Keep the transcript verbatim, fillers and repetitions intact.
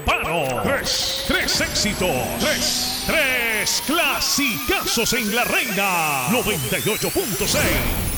urbano. Tres, tres éxitos. Tres, tres clasicazos en La Reina. noventa y ocho punto seis.